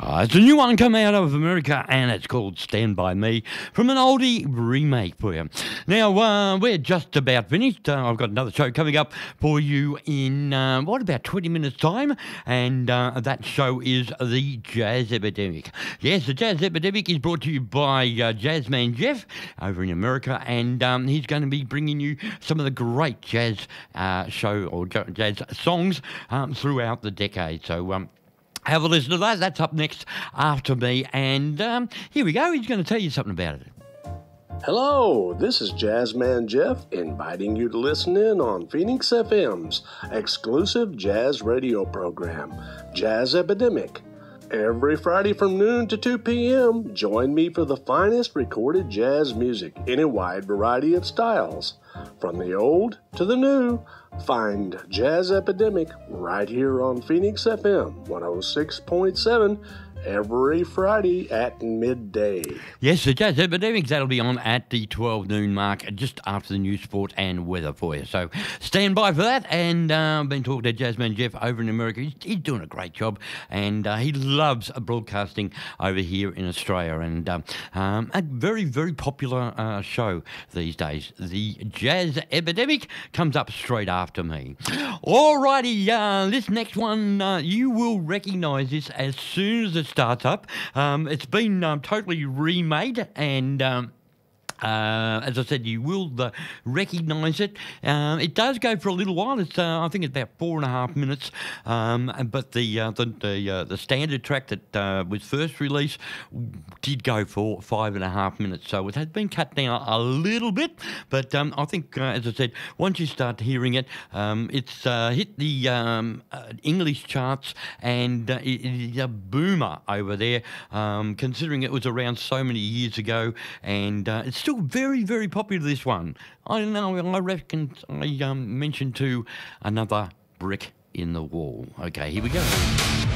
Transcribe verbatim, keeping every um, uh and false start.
Uh, it's a new one come out of America, and it's called Stand By Me, from an oldie remake for you. Now, uh, we're just about finished. Uh, I've got another show coming up for you in, uh, what, about twenty minutes' time, and uh, that show is the Jazz Epidemic. Yes, the Jazz Epidemic is brought to you by uh, Jazzman Jeff over in America, and um, he's going to be bringing you some of the great jazz uh, show or jazz songs um, throughout the decade. So, um, have a listen to that. That's up next after me. And um, here we go. He's going to tell you something about it. Hello, this is Jazzman Jeff inviting you to listen in on Phoenix F M's exclusive jazz radio program, Jazz Epidemic. Every Friday from noon to two p.m., join me for the finest recorded jazz music in a wide variety of styles. From the old to the new, find Jazz Epidemic right here on Phoenix F M one oh six point seven every Friday at midday. Yes, the Jazz Epidemic, that'll be on at the twelve noon mark, just after the news, sport and weather for you. So stand by for that. And uh, I've been talking to Jazzman Jeff over in America. He's, he's doing a great job, and uh, he loves broadcasting over here in Australia. And um, um, a very, very popular uh, show these days. The Jazz Epidemic comes up straight after me. Alrighty, uh, this next one, uh, you will recognise this as soon as it's starts up. Um, it's been um, totally remade, and um, uh, as I said, you will uh, recognise it. Um, it does go for a little while. It's uh, I think it's about four and a half minutes. Um, but the uh, the the, uh, the standard track that uh, was first released did go for five and a half minutes. So it has been cut down a little bit. But um, I think, uh, as I said, once you start hearing it, um, it's uh, hit the um, uh, English charts, and uh, it, it is a boomer over there. Um, considering it was around so many years ago, and uh, it's still very, very popular, this one. I don't know, I reckon I um, mentioned to another brick in the wall. Okay, here we go.